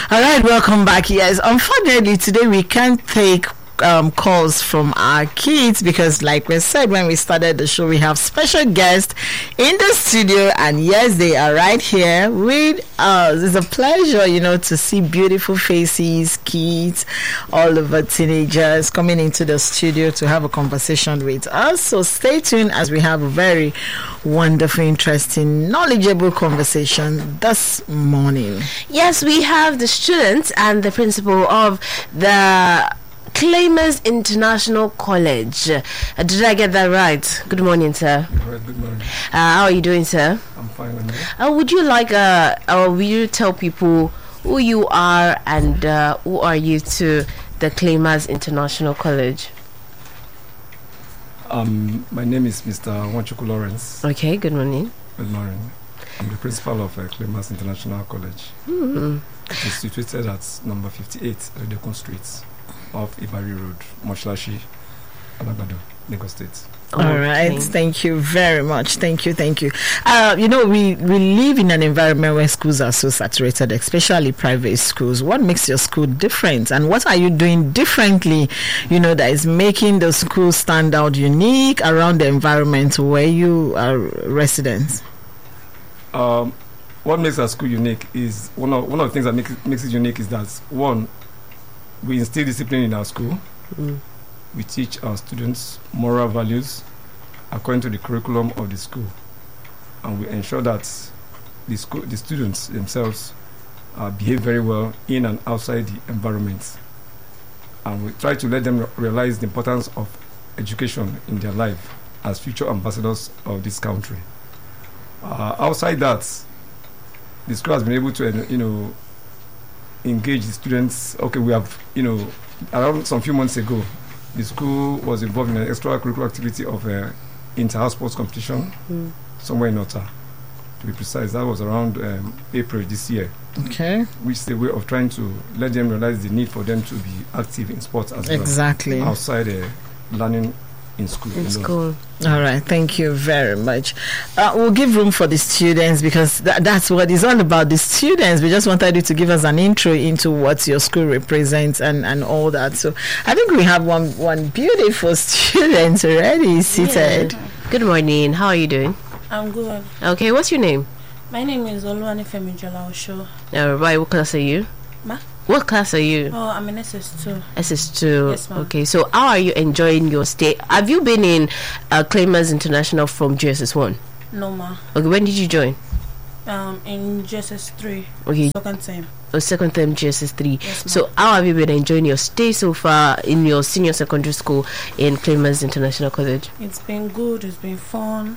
All right, welcome back. Yes, unfortunately, today we can't take calls from our kids because, like we said when we started the show, we have special guests in the studio, and yes, they are right here with us. It's a pleasure, to see beautiful faces, kids, all over teenagers coming into the studio to have a conversation with us. So stay tuned as we have a very wonderful, interesting, knowledgeable conversation this morning. Yes, we have the students and the principal of the Claymers International College. Did I get that right? Good morning, sir. Good morning. How are you doing, sir? I'm fine. Would you like, will you tell people who you are and who are you to the Claymers International College? My name is Mr. Wanchuku Lawrence. Okay, good morning. Good morning. I'm the principal of Claymers International College. It is situated at number 58, Redekun Street, off Ibari Road, Moshlashi, Alabado, Lagos State. All right. Thank you very much. Thank you. We live in an environment where schools are so saturated, especially private schools. What makes your school different? And what are you doing differently, that is making the school stand out unique around the environment where you are residents? What makes our school unique is one of the things that makes it unique is that, one, we instill discipline in our school. We teach our students moral values according to the curriculum of the school, and we ensure that the students themselves behave very well in and outside the environment, and we try to let them realize the importance of education in their life as future ambassadors of this country. Outside that, the school has been able to engage the students. Okay, we have around some few months ago, the school was involved in an extracurricular activity of inter-house sports competition somewhere in Ota, to be precise. That was around April this year. Okay. Which is a way of trying to let them realize the need for them to be active in sports as well. Exactly. Outside learning in school. All right, thank you very much. We'll give room for the students because that's what it's all about, the students. We just wanted you to give us an intro into what your school represents and all that. So I think we have one beautiful student already seated. Yeah. Good morning. How are you doing? I'm good. Okay, what's your name? My name is Oluwanifemi Jola Osho. Right, what class are you? Ma? What class are you? Oh, I'm in SS2. SS2. Yes, ma'am. Okay, so how are you enjoying your stay? Have you been in Claymers International from GSS1? No, ma. Okay, when did you join? In GSS3. Okay. Second time. Oh, second time GSS3. Yes, ma'am. So how have you been enjoying your stay so far in your senior secondary school in Claymers International College? It's been good. It's been fun.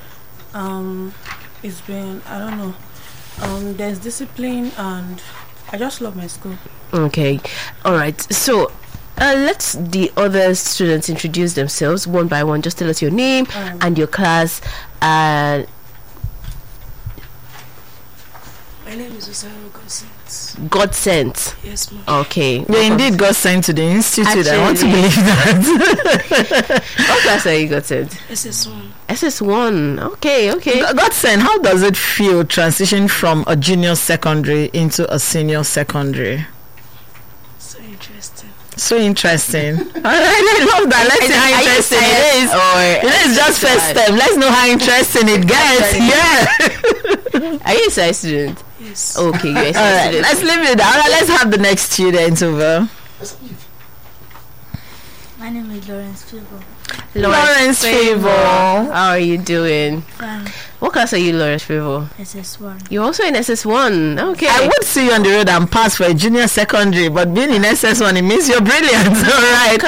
It's been, I don't know. There's discipline and I just love my school. Okay. All right. So let's the other students introduce themselves one by one. Just tell us your name and your class. My name is Osaro Godsent. Godsent. Yes, ma'am. Okay. Yeah, indeed, God sent to the institute. Actually, I want to believe that. What class are you, Godsent? SS1. SS1. Okay. Godsent, how does it feel transition from a junior secondary into a senior secondary? So interesting. All right, I love that. Let's see how interesting it is. It's just first step. Let's know how interesting it gets. Yeah. Are you a science student? Yes. Okay, you're a science All right, student. let's leave it down. Let's have the next student over. My name is Lawrence Favor. Lawrence Favor. How are you doing? Fine. What class are you, Lawrence Favor? SS1. You're also in SS1. Okay. I would see you on the road and pass for a junior secondary, but being in SS1, it means you're brilliant. All right.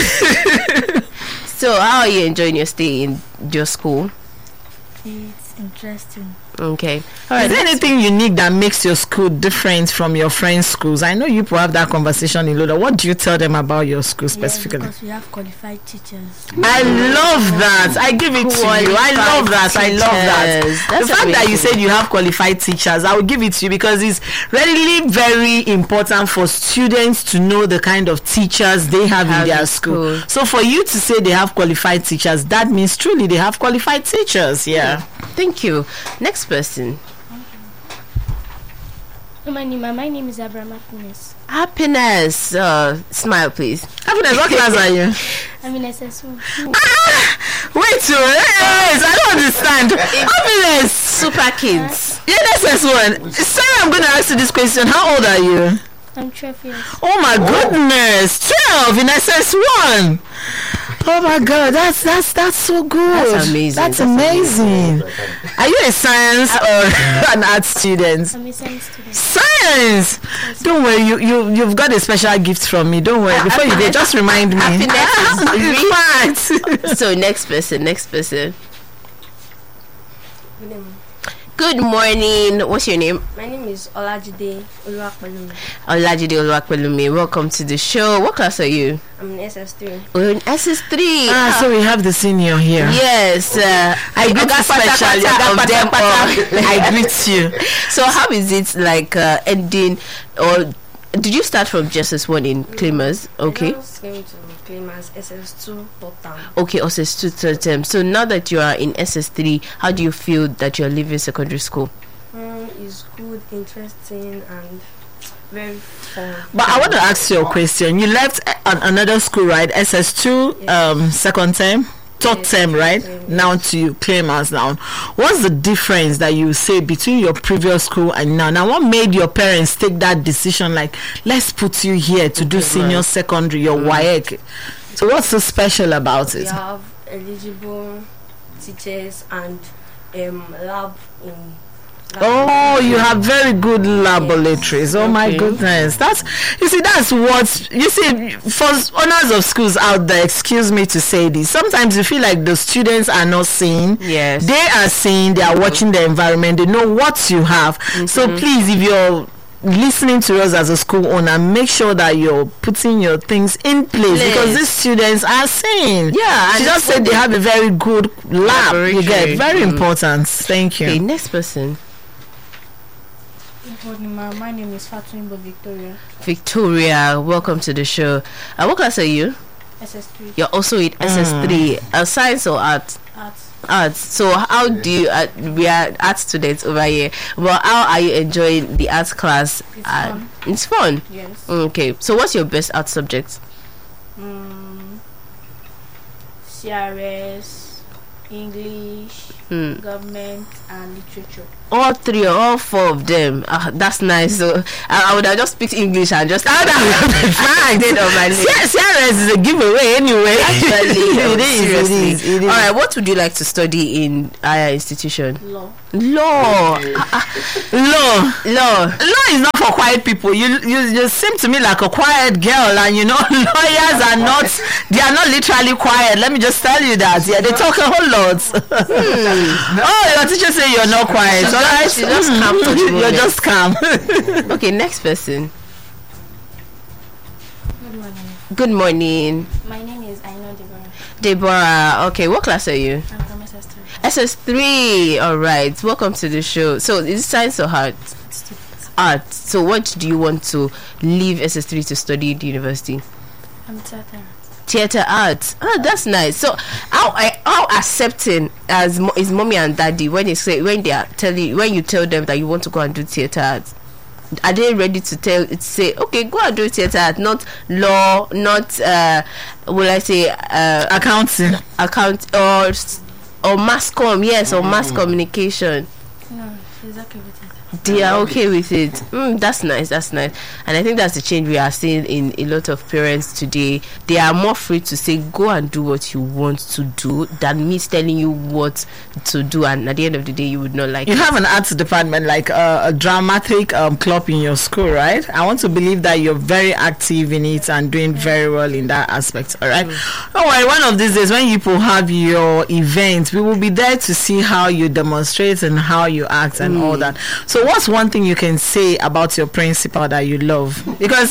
So, how are you enjoying your stay in your school? It's interesting. Okay. All right. Is there anything unique that makes your school different from your friends' schools? I know you will have that conversation in Loda. What do you tell them about your school specifically? Because we have qualified teachers. I love that. I give it to you. I love that. That's the fact that you said you have qualified teachers, I will give it to you because it's really very important for students to know the kind of teachers they have in their school. So for you to say they have qualified teachers, that means truly they have qualified teachers. Yeah. Thank you. Next person. My name is Abraham Happiness. Happiness. Smile, please. Happiness, what class are you? I'm in SS1. Wait, I don't understand. Happiness. Super kids. Yeah, that's one. Sorry, I'm going to ask you this question. How old are you? I'm 12 years. Oh my goodness, 12 in SS1. Oh my God, that's so good. That's amazing. That's amazing. Are you a science or an art student? I'm a science student. Science. Don't worry, you've got a special gift from me. Don't worry. Before you did, just remind me. Happiness is fact. So next person. Good morning. What's your name? My name is Olajide Oluwapelumi. Olajide Oluwapelumi. Welcome to the show. What class are you? I'm in SS3. We're in SS3. So we have the senior here. Yes. I greet you specially. I greet you. So how is it like ending, or did you start from SS1 in Claymers? Okay. I just came to Claymers SS2 third term. Okay, SS2 third term. So now that you are in SS3, how do you feel that you're leaving secondary school? It's good, interesting, and very fun. But I want to ask you a question. You left another school, right? SS2 second term? Third term, right? Now to Claymers now. What's the difference that you say between your previous school and now? Now, what made your parents take that decision, like, let's put you here to do senior secondary, your WAEC? So what's so special about We it? have eligible teachers and lab in. Oh, you have very good laboratories. Oh my goodness. That's what you see for owners of schools out there. Excuse me to say this. Sometimes you feel like the students are not seeing. Yes. They are seeing, they are watching the environment, they know what you have. So please, if you're listening to us as a school owner, make sure that you're putting your things in place because these students are seeing. Yeah, she and just said they have a very good lab. You get very important. Thank you. Okay, next person. Good morning, my name is Fatumbo Victoria, welcome to the show. What class are you? SS3. You're also in SS3. Science or art? Arts. So how do you we are art students over here, but how are you enjoying the art class? It's fun. It's fun. Yes. Okay, so what's your best art subject? CRS, English, government, and literature. All three or all four of them. That's nice. So I would have just picked English and just Fine. CRS is a giveaway anyway. Actually, it is. All right, what would you like to study in higher institution? Law. Law is not for quiet people. You seem to me like a quiet girl, and lawyers are not. They are not literally quiet. Let me just tell you that. Yeah, they talk a whole lot. Oh, your teacher say you're not quiet. All right, She's just calm for the you're moment. just calm. Okay, next person. Good morning. Good morning, My name is Aino Deborah. Deborah. Okay, what class are you? I'm from SS3. SS3. All right, welcome to the show. So is it science or art? Art. So what do you want to leave SS3 to study at the university? I'm theater. Theater arts. Oh, that's nice. So how accepting is mommy and daddy when you tell them that you want to go and do theater arts? Are they ready to say okay, go and do theater art, not law, not will I say Accounting or mass comm? Yes, or mass communication. No, she's okay with it. They are okay with it. That's nice. And I think that's the change we are seeing in a lot of parents today. They are more free to say go and do what you want to do than me telling you what to do, and at the end of the day you would not like You it. have an arts department, like a dramatic club in your school, right? I want to believe that you're very active in it and doing very well in that aspect. All right. Don't worry, one of these days when you people have your events, we will be there to see how you demonstrate and how you act and all that. So what's one thing you can say about your principal that you love? Because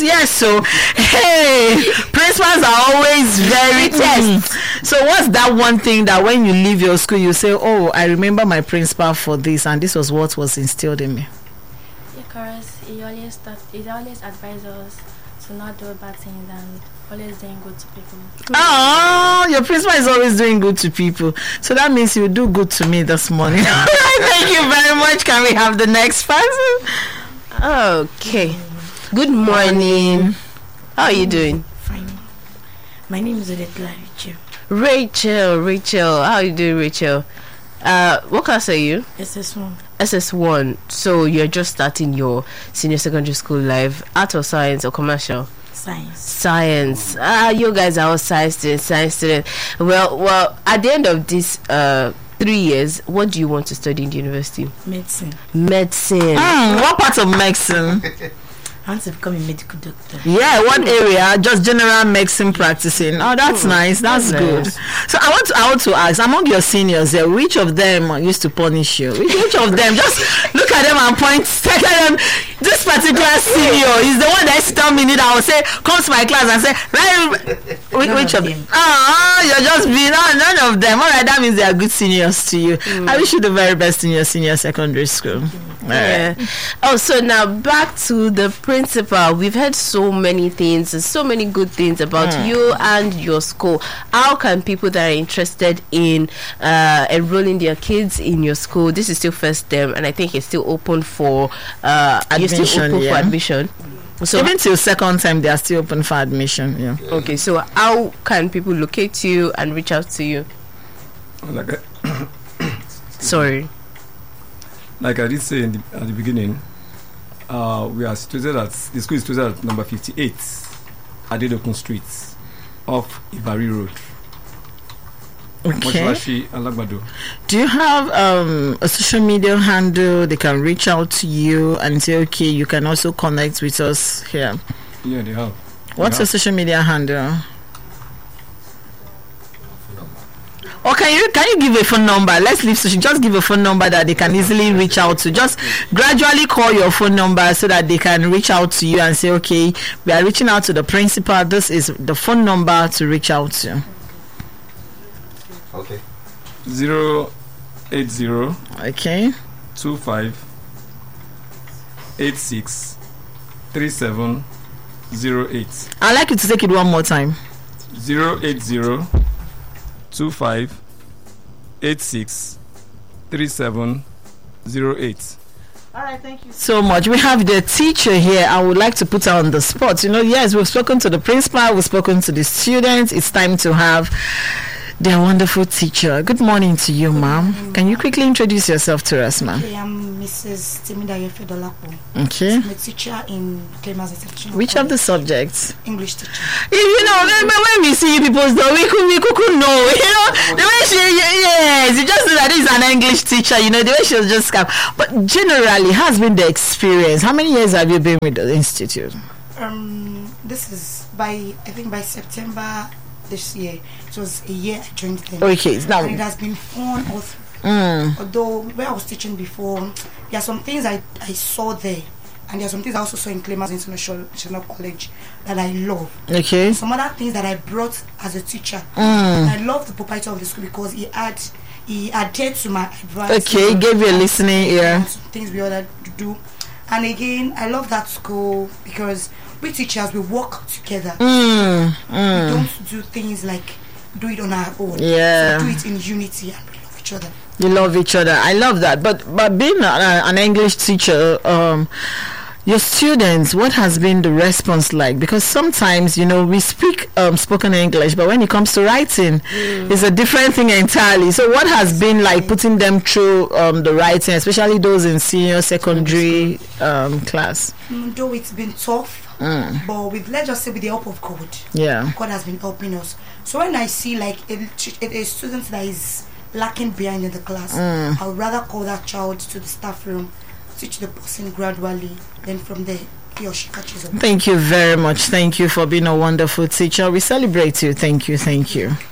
principals are always very So what's that one thing that when you leave your school you say, oh, I remember my principal for this and this was what was instilled in me? Because he always advises us to not do bad things and always doing good to people. Oh, your principal is always doing good to people. So that means you do good to me this morning. All right, thank you very much. Can we have the next person? Okay. Good morning. How are you doing? Fine. My name is Odetla Rachel. Rachel. How are you doing, Rachel? What class are you? SS1. SS1. So you're just starting your senior secondary school life. Art or science or commercial? Science. You guys are all science students. Well, at the end of this 3 years, what do you want to study in the university? Medicine. What part of medicine? I want to become a medical doctor. Yeah, what area? Just general medicine practicing. Oh, that's nice. That's good. So I want to ask, among your seniors, which of them used to punish you? Which of them? Just look at them and point. Tell them this particular senior is the one that's telling me that I will say, come to my class and say, right? Which of them? You're just being none of them. All right, that means they are good seniors to you. I wish you the very best in your senior secondary school. Yeah. Oh, so now back to the principal. We've heard so many things, so many good things about you and your school. How can people that are interested in enrolling their kids in your school? This is still first term, and I think it's still open for admission. So even till second time, they are still open for admission. Yeah. Okay. So how can people locate you and reach out to you? Sorry. Like I did say at the beginning, we are situated the school is situated at number 58 Adedokun Street off Ibari Road. Okay. Moshwashi, Alagbado. Do you have a social media handle they can reach out to you and say, okay, you can also connect with us here? Yeah, they have. What's your social media handle? Or can you give a phone number? Let's leave social. Just give a phone number that they can easily reach out to. Just gradually call your phone number so that they can reach out to you and say, okay, we are reaching out to the principal. This is the phone number to reach out to. Okay. 080. Okay. 25 86 3708. I'd like you to take it one more time. 080 25 86 3708. All right, thank you so much. We have the teacher here. I would like to put her on the spot. Yes, we've spoken to the principal, we've spoken to the students. It's time to have their wonderful teacher. Good morning to you, ma'am. Can you quickly introduce yourself to us, ma'am? Okay, I'm Mrs. Timidayo Fedolapo. Okay. I'm a teacher in Clemens International Which College. of the subjects? English teacher. When we see people, though, we could know. The way you just know that is an English teacher. The way she'll just come. But generally, has been the experience. How many years have you been with the institute? This is by September this year. It was a year I joined them. Okay, now and it has been fun. Although where I was teaching before, there are some things I saw there, and there are some things I also saw in Clemens International College that I love. Okay. Some other things that I brought as a teacher. I love the proprietor of the school because he adhered to my advice. Okay, gave you a listening ear. Things we ordered to do. And again, I love that school because we teachers, we work together. We don't do things like do it on our own. Yeah. So do it in unity and we love each other. You love each other. I love that. But being an English teacher, your students, what has been the response like? Because sometimes, we speak spoken English, but when it comes to writing, it's a different thing entirely. So what has been like putting them through the writing, especially those in senior secondary class? Though it's been tough, but let's just say with the help of God, God has been helping us. So when I see like a student that is lacking behind in the class, I would rather call that child to the staff room, teach the person gradually, then from there he or she catches up. Thank you very much. Thank you for being a wonderful teacher. We celebrate you. Thank you. Thank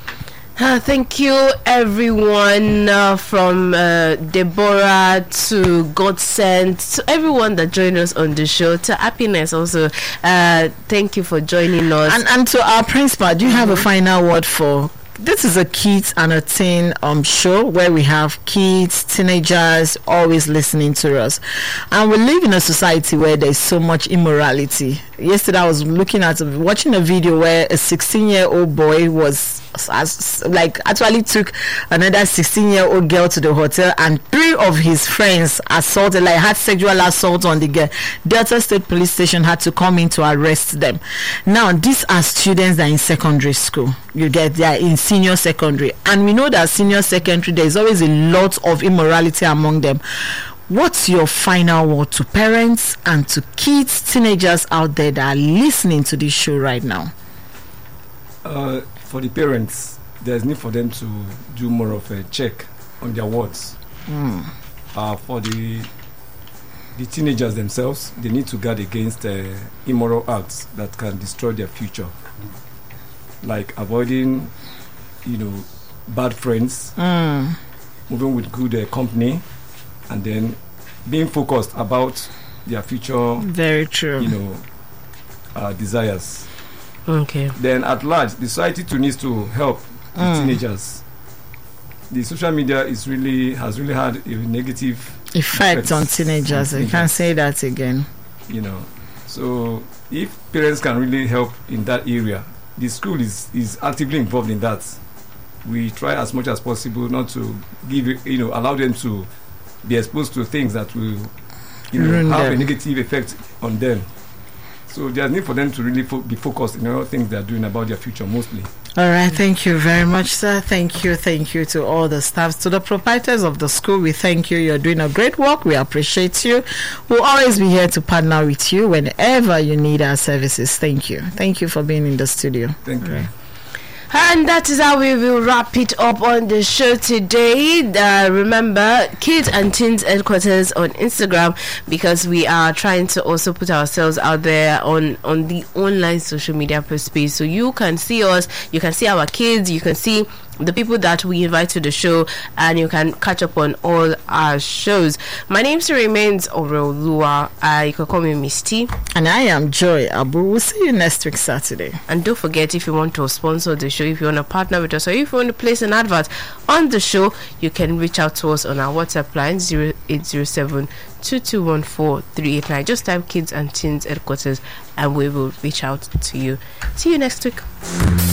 you everyone, from Deborah to Godsend, to everyone that joined us on the show, to Happiness also. Thank you for joining us. And to our principal, do you have a final word for? This is a kids and a teen show where we have kids, teenagers always listening to us, and we live in a society where there's so much immorality. Yesterday I was watching a video where a 16-year-old boy was actually took another 16-year-old girl to the hotel, and 3 of his friends had sexual assault on the girl. Delta State Police Station had to come in to arrest them. Now, these are students that are in secondary school. They are in senior secondary, and we know that senior secondary, there is always a lot of immorality among them. What's your final word to parents and to kids, teenagers out there that are listening to this show right now? For the parents, there's need for them to do more of a check on their words. For the teenagers themselves, they need to guard against immoral acts that can destroy their future, like avoiding, bad friends, moving with good company, and then being focused about their future. Very true. Desires. Okay. Then at large, the society too needs to help the teenagers. The social media has really had a negative effect on teenagers. I can't say that again. So if parents can really help in that area, the school is actively involved in that. We try as much as possible not to allow them to be exposed to things that will have a negative effect on them. So there's need for them to really be focused in all things they're doing about their future mostly. All right, thank you very much, sir. Thank you to all the staffs, to the proprietors of the school. We thank you. You're doing a great work. We appreciate you. We'll always be here to partner with you whenever you need our services. Thank you. Thank you for being in the studio. Thank you. And that is how we will wrap it up on the show today. Remember, Kids and Teens Headquarters on Instagram, because we are trying to also put ourselves out there on the online social media space. So you can see us, you can see our kids, you can see the people that we invite to the show, and you can catch up on all our shows. My name still remains Orelua. You can call me Miss T. And I am Joy Abu. We'll see you next week, Saturday. And don't forget, if you want to sponsor the show, if you want to partner with us, or if you want to place an advert on the show, you can reach out to us on our WhatsApp line 0807 2214-389. Just type Kids and Teens Headquarters and we will reach out to you. See you next week.